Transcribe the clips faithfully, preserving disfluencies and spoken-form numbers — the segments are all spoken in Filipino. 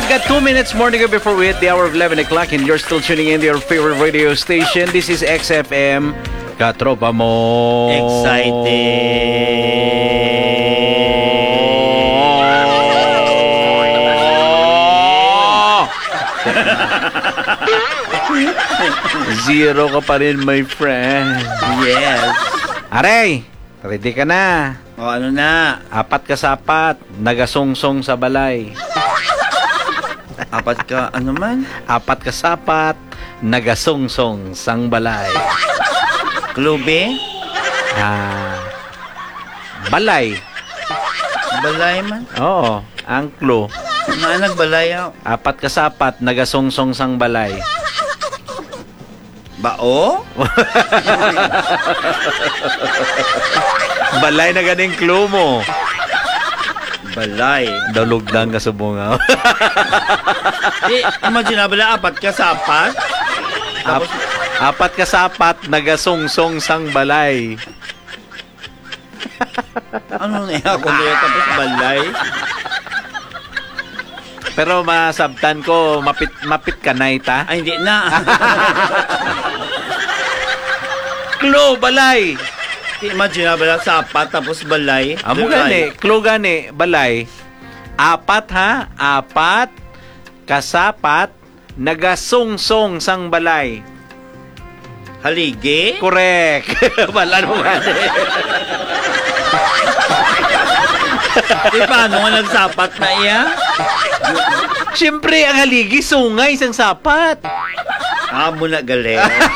we've got two minutes more to go before we hit the hour of eleven o'clock, and you're still tuning in to your favorite radio station. This is X F M. Katropa mo. Excited. Zero ka pa rin, my friend. Yes. Aray, ready ka na. O ano na? Apat ka sa apat, nagasungsong sa balay. Apat ka, ano man? Apat ka sa apat, nagasungsong sang balay. Klube? Ah, balay. Balay man? Oo, ang clue. Nga nagbalay ako. Apat ka sa apat, nagasungsong sang balay. Bao? Balay na ganing clue mo. Balay. Dalog lang ka sa bunga. Eh, imagine na bala, apat ka sa apat? Ap apat ka sa apat, nagasungsong sang balay. Ano na yan? Kung doon tapos balay? Pero masabtan ko, mapit, mapit ka na ita. Ay, hindi na. Clue, balay. Imagine na bala, sa apat tapos balay. Amo gani, clue gani, balay. Apat ha, apat, kasapat, nagasungsong sang balay. Haligi? Correct. Balan mo gani. Di paano nga nagsapat na iya? Siyempre, ang haligi, sungay sang sapat. Ah, muna galing.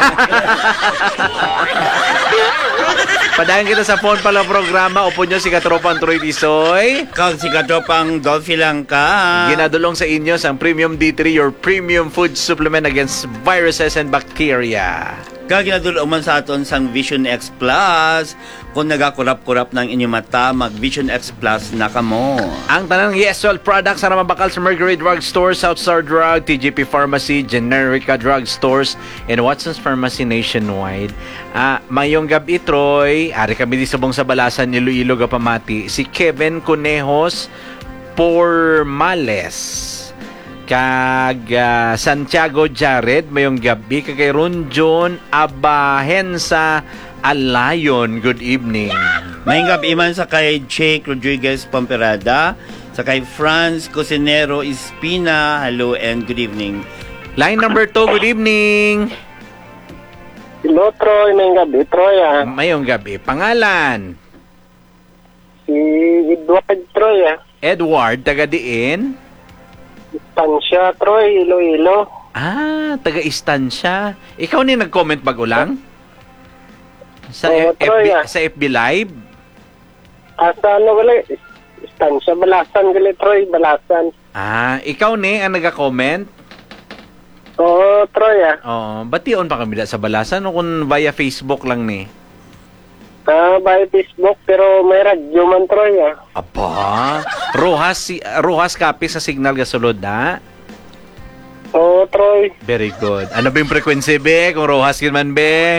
Padahan kita sa phone pala programa. Upo nyo si Katropang Troy Tisoy. Kang si Katropang Dolphy lang ka. Ginadulong sa inyo sa Premium D three, your premium food supplement against viruses and bacteria. Kaginadulong man sa aton sang Vision X Plus. Kung nagakurap-kurap ng inyong mata, mag Vision X Plus na kamo. Ang tanang Yeswell products na mabakal sa Mercury Drug Stores, Southstar Drug, T G P Pharmacy, Generica Drug Stores, and Watson's Pharmacy nationwide. Ah, mayong gabi, Troy. Ari kami di subong sa Balasan, Iloilo, Gapamati. Si Kevin Conejos Pormales. Kag uh, Santiago Jared, mayong gabi. Kagay Ronjon Abahensa Alayon, good evening. Mayong gabi man sa kay Jake Rodriguez Pomperada, sa kay Franz Cosinero Espina, hello and good evening. Line number two, good evening. Hello, Troy. Mayong gabi, Troy. Ah. Mayong gabi. Pangalan? Si Edward, Troy. Ah. Edward, taga-diin? Istansya, Troy. Iloilo. Ah, taga-istansya. Ikaw ni nag-comment bago lang? Sa, Oo, F- Troy, FB, ah. sa F B Live? Asa ano gali? Istansya, Balasan gali, Troy. Balasan. Ah, ikaw ni ang nag-comment? Oo, Troy. Ah. Oo, bation pa kami da sa Balasan o kung via Facebook lang ni? Ah, by Facebook, pero may radyo man, Troy. Ah. Aba, Rojas, si, Rojas Capi sa Signal Gasolod na? Oo, Troy. Very good. Ano ba yung frequency, be? Kung Rojas yun man, be?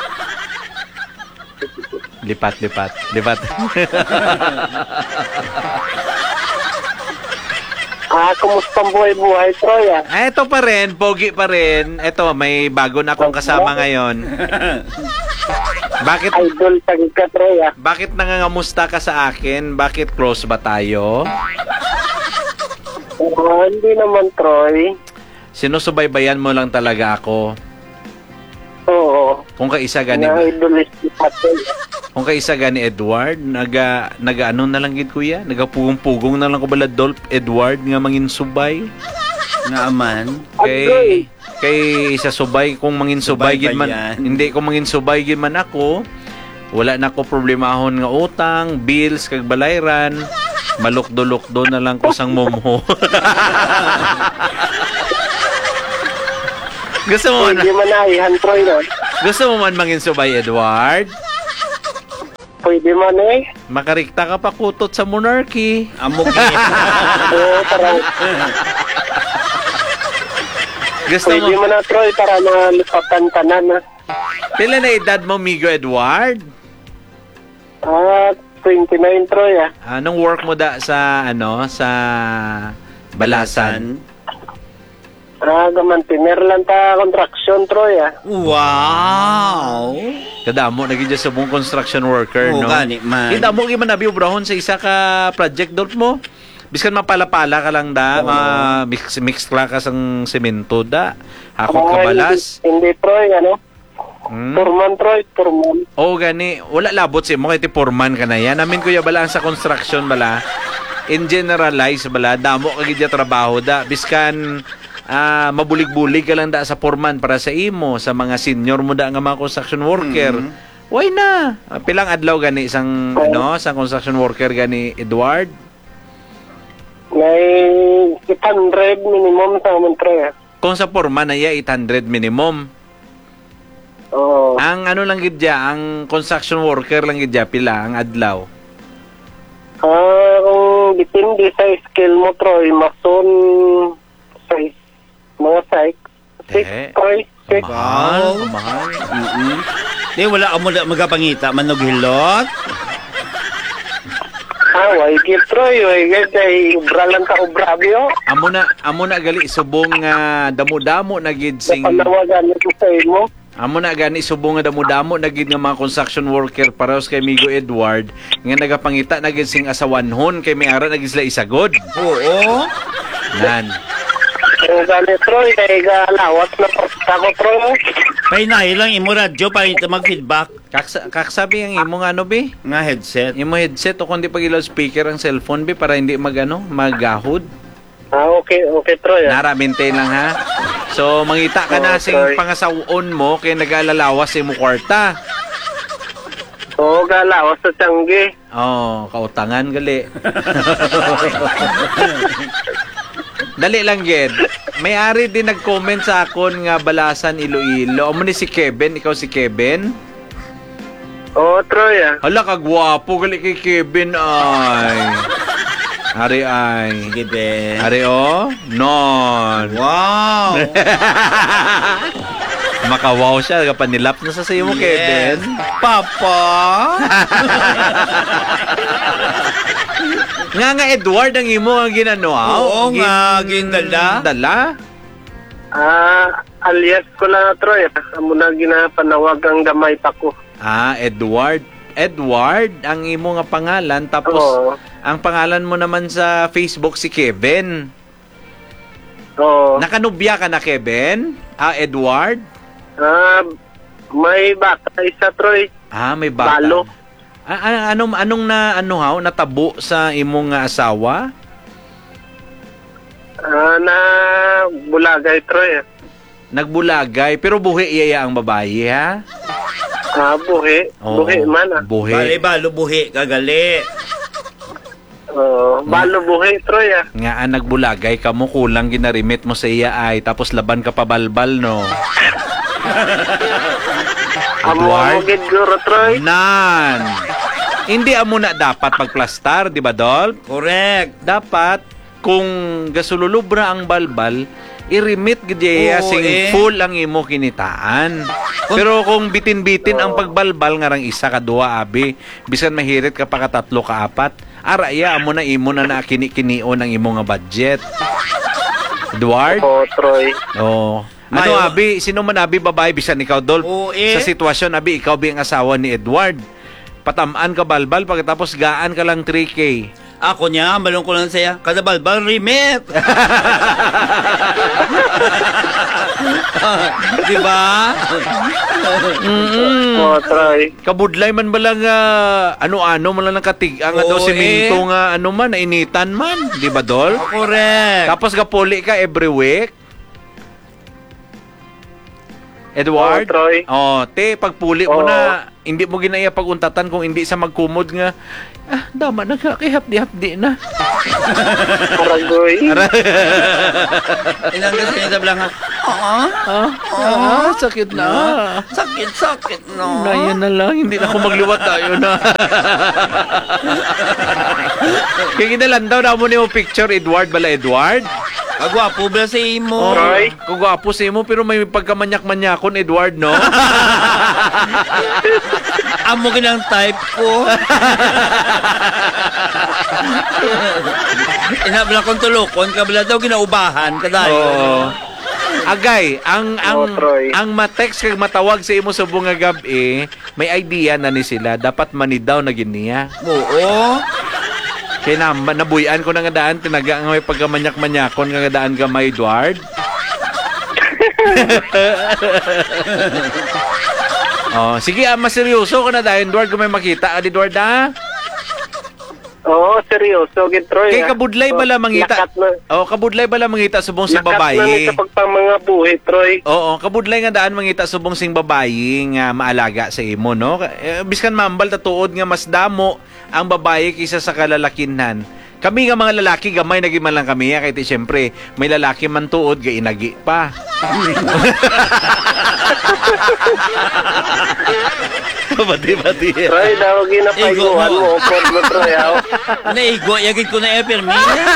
Lipat, lipat, lipat. Ah, kumusta ang buhay-buhay, Troy? Ah. Ah, ito pa rin, pogi pa rin. Ito, may bago na akong kasama ngayon. Bakit Idol tag ka, Troy. Ah. bakit nangangamusta ka sa akin? Bakit close ba tayo? Ah, hindi naman, Troy. Sinusubaybayan mo lang talaga ako. Oo. Kung kaisa gani Na ba? idol is Troy. Kung kaisa gani Edward, naga naga ano na lang gid kuya? Nagapugong-pugong na lang ko bala Dolph Edward nga mangin subay. Nga aman. Kay kay sa subay kung mangin subay Subay gid ba man yan? hindi ko mangin subay gid man ako. Wala na ko problemahon nga utang, bills kag balayran. Malukdo-lukdo na lang ko sang momho. Gusto mo man, Hindi man naihan, Troy. No? gusto mo man mangin subay Edward? Pwede man eh. Makarikta ka pa kutot sa monarchy. Amok Oo, parang Gusto pwede mo? man na, Troy, para malipatan ka na na. Pila na edad mo, Migo Edward? Ah, twenty-nine, Troy. Ah. Anong work mo da sa ano sa Balasan? Ah, gamantiner lang ta construction, Troy, ah. Wow! Kadamo naging dyan sa buong construction worker, Oo, no? gani man. Kita mo man nabi ubrahon sa isa ka project dot mo. Biskan mapala-pala ka lang da, ma mix mix la ka sang semento da. Hakot ka Ah, balas. Hindi, hindi, Troy, ano? Hmm? Turman, Troy, turman. O gani, wala labot si mo kay ti foreman ka na yan. Namin kuya bala ang sa construction bala. In generalize bala, damo kagid ya trabaho da. Biskan ah mabulig-bulig ka lang da sa foreman para sa imo, sa mga senior mo da nga mga construction worker. Why na? Ah, Pilang adlaw gani isang ano, sa construction worker gani Edward? May eight hundred minimum sa amin, Troy, ah. Kung sa foreman na ya eight hundred minimum. Oo. Ang ano lang gid ya, ang construction worker lang gid ya pila ang adlaw. Ah, kung depende sa skill mo, Troy, mason, size, mga six, six, Eh, Troy, six. Mahal, mahal. Mm-mm. Di, wala ka mo na magapangita, manog hilot. Ah, why give, Troy, why give, kay ubra lang ka ubra, biyo. Amo na amo na gali subong nga damo-damo na gid sing Napanawagan ito sa imo. amo na gani subong nga damo-damo na gid nga mga construction worker pareos kay Migo Edward nga nagapangita na gid sing asawanhon kay may ara na gid sila isagod. Oo. Nan. Ang gani, Troy, kay galawat na pagka ko, Troy. Pahinay lang imo radyo para ito mag-feedback Kaksa, kaksabi ang imo nga ano be? nga headset. Imo headset o kundi pag ilaw speaker ang cellphone be para hindi magano magahod. Ah, okay, okay, Troy, ah. Nara maintain lang ha. So mangita ka na Oh, sing sorry. pangasawon mo kay nagalalawas sa imo kwarta. Oo, galawas sa tiyanggi. Oh, kautangan gali. Dali lang gid. May-ari din nag-comment sa akon nga Balasan Iloilo. Amo ni si Kevin, ikaw si Kevin? Oo, Troy, ah. Hala kagwapo gali kay Kevin ay. Ari ay. Sige, be. Ari oh, non. Wow! Makawaw siya, kapanilap na sa sayo mo, Kevin. Papa! Nga nga Edward ang imo ang ginano. ah. Oo Gin- nga, gindala. Dala? Ah, alias ko lang, Troy, ah. Amo na ginapanawag ang gamay pa ko. Ah, Edward. Edward ang imo nga pangalan tapos Oo. ang pangalan mo naman sa Facebook si Kevin. Oo. Nakanubya ka na, Kevin? Ah, Edward? Ah, may bata isa, Troy. Ah, may bata. Balo. Ah, ah, anong anong na ano haw natabo sa imong nga asawa? Ah, na bulagay, Troy, ah. Nagbulagay pero buhi iya ang babae ha. Ah, buhi. Oo, Buhi man, ah. Buhi. Bali, balo, buhi, kagali. Oo. Balo buhi, Troy, ah. Nga ang nagbulagay ka mo kulang ginarimit mo sa iya ay tapos laban ka pa balbal no. Amo mo gid guro, Troy. Nan. Hindi amo na dapat pagplastar, di ba, Dol? Correct. Dapat kung gasululubra ang balbal, i-remit gidya Oo, sing eh. full ang imo kinitaan. Pero kung bitin-bitin ang pagbalbal nga rang isa ka duwa abi, bisan mahirit ka pa ka tatlo ka apat, araya amo na imo na nakini-kinion ang imo nga budget. Edward? Oo, Troy. Oh. Ano Mayo. abi, sino man abi babae bisan ikaw Dol? Oo, eh. Sa sitwasyon abi ikaw bi ang asawa ni Edward. Patamaan ka balbal pagkatapos gaan ka lang three K. Ako niya, balong ko lang saya. Kada balbal, remit. Di ba? Mm. Oo, Troy. Kabudlay man ba lang ah, ano-ano man lang katig ang Oo, daw simento eh. nga ano man nainitan man, di ba Dol? Correct. Tapos kapuli ka every week. Edward? Oo, Troy. Oh, te pagpuli mo Oo. na hindi mo ginaya paguntatan kung hindi sa magkumod nga ah, dama na ka kay hapdi-hapdi na. Paragoy. Ilang kasi niya tablang nga, ah, Ah, ah, sakit na. sakit, sakit, no? Na yan na lang, hindi na ako magliwat tayo na. Kaya kinalandaw na mo niyo picture, Edward, bala Edward? Agwapo ba sa imo? Troy? Kugwapo sa mo, pero may pagkamanyak-manyakon, Edward, no? Amo ginang type ko. Inabla kong tulokon, kabila daw ginaubahan, kadayo. Oo. Agay, ang ang Oo, Troy. ang ma-text kag matawag sa imo subong nga gabi, may idea na ni sila dapat manidaw na giniya. Oo. Kaya na, nabuyan ko na nga daan, tinaga nga may pagkamanyak-manyakon nga daan ka may Edward. Oh, sige, ah, mas seryoso ka na dahil, Edward, kung may makita, ah, Edward, ah. Oo, seryoso, gid Troy. Kay ah. kabudlay So, bala mangita. lakat na, Oh, kabudlay bala mangita subong sing lakat na ni babae. sa pagpang mga buhi, Troy. Oo, kabudlay nga daan mangita subong sing babae nga maalaga sa imo, no? Eh, biskan mambal ta tuod nga mas damo ang babae kaysa sa kalalakinan. Kami nga mga lalaki gamay naging man lang kami kay ti syempre may lalaki man tuod ga inagi pa. Bati-bati. Troy, daw ginapaiguan Igo mo. mo, upod mo, Troy. ah. Naigo, yagid ko na e-permi.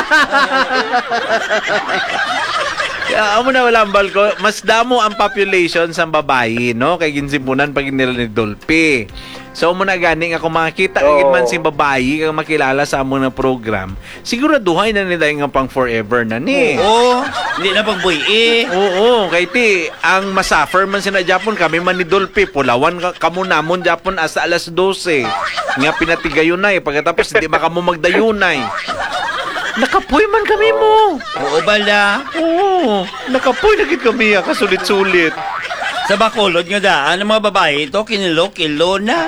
Kaya amo na wala ambal ko, mas damo ang population sa babae, no? Kay ginsimpunan pag nila ni Dolphy. So mo na gani nga kung makita Oo. agad man si babae kang makilala sa amo na program, siguraduhay na nila nga pang forever na ni. Oo. Hindi na pagbuy eh. Oo, kay ti ang masuffer man sina Japon kami man ni Dolphy pulawan ka kamo namon Japon asa alas dose. Nga pinatigayon na eh pagkatapos hindi ba kamo magdayunay. Nakapoy man kami mo. Oo bala. Oo, nakapoy na gid kami ah, kasulit-sulit. Sa Bacolod nga daan, ang mga babae ito, kinilo-kilo na.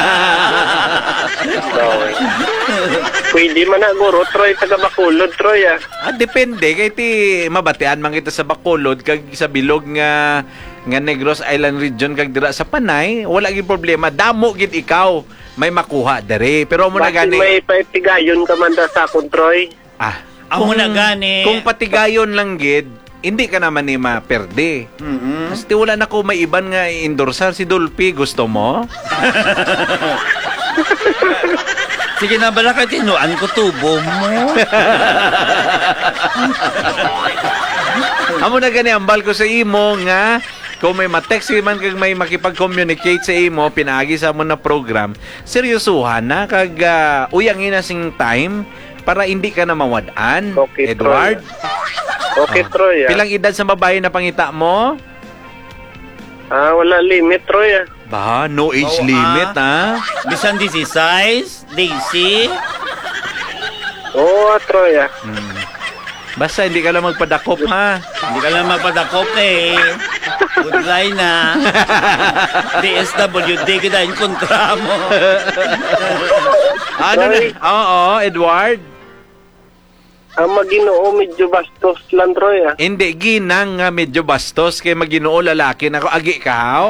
Troy. Pwede man na, guro, Troy, taga Bacolod, Troy, ah. Ah, depende kay ti mabatian man kita sa Bacolod kag sa bilog nga nga Negros Island region kag dira sa Panay, wala gyud problema. Damo gid ikaw may makuha dere. Pero mo na Bakit gani. may paitigayon ka man da sa akong, Troy? Ah, Amo na gani. Kung patigayon lang gid, hindi ka naman ni maperde. Mm-mm. Kasi wala na ko may iban nga i-endorsar si Dolphy, gusto mo? Sige na bala ka tinuan ko tubo mo. Amo na gani ambal ko sa imo nga kung may ma-text man kag may makipag-communicate sa imo pinaagi sa mo na program, seryosuhan na kag uh, uyangin na sing time para hindi ka na mawad-an, Okay, Edward. Okay, Oh. Troy, ah. Pilang edad sa babae na pangita mo? Ah, wala limit, Troy, ah. Ba, no age Oo, limit, ha? Bisan disisays, Daisy. Oo, ah, Troy, ah. Hmm. Basta hindi ka lang magpadakop, ha? Hindi ka lang magpadakop eh. Good line na. D S W D kita yung kontra mo. Ano na? Troy. Oo, Edward. Ang Maginoo medyo bastos lang, Troy, ah. Hindi, ginang nga medyo bastos kay maginoo lalaki na ko agi ka, haw?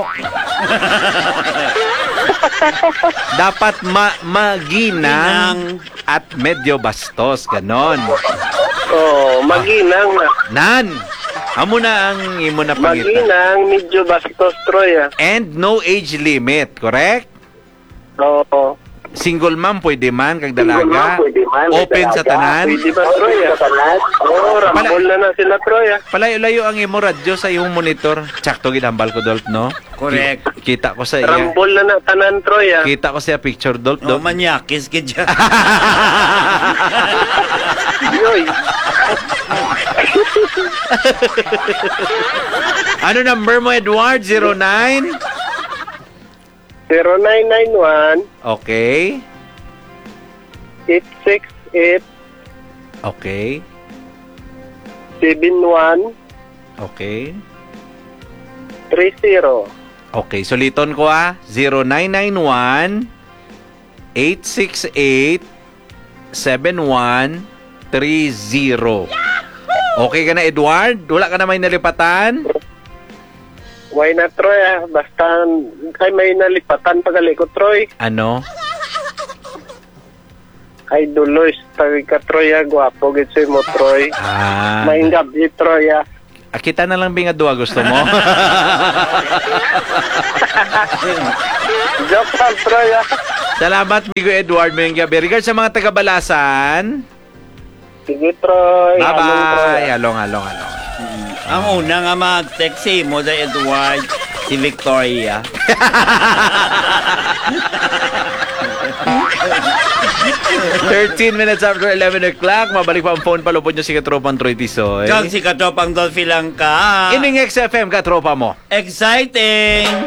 Dapat ma maginang at medyo bastos, ganon. Oo, maginang na. Nan, amo na ang imo na pangita. Maginang medyo bastos, Troy, ah. And no age limit, correct? Oo. Single mom pwede man kag Single dalaga. mom, pwede man, may Open sa dalaga. tanan. Pwede ba, Troy, ah? Oo, rambol na na sila, Troy, ah. Palayo-layo ang imo radyo sa imong monitor. Tsakto gidambal ko Dolph, no? Correct. Ki- Kita ko sa iya. Rambol na na tanan, Troy, ah. Kita ko sa picture Dolph, No, Dolph. manyakis ka dyan. Yoy. Ano number mo, Edward? zero nine? zero nine nine one Okay. eight six eight Okay. seven one Okay. three zero. Okay, suliton ko ah. zero nine nine one eight six eight seven one three zero. Okay ka na, Edward? Wala ka na may nalipatan? Why not, Troy, ah? Basta kay may nalipatan pagali ko, Troy. Ano? Ay, duloy. Tawag ka, Troy, ah. Gwapo, gitsoy mo, Troy. Ah. May gabi, Troy, ah. Ah, kita na lang binga dua gusto mo? Joke lang, Troy, ah. Salamat, Migo Edward. Mayong gabi. Regards sa mga taga-Balasan. Sige, Troy. Anong, Troy, Bye-bye. ah? Along, along, along. Ang una nga mag-text mo dahil Edward, si Victoria. thirteen minutes after eleven o'clock. Mabalik pa ang phone palupod nyo si Katropang Troy Tisoy. Kang si Katropang Dolphy lang ka. Ining X F M, Katropa mo. Exciting!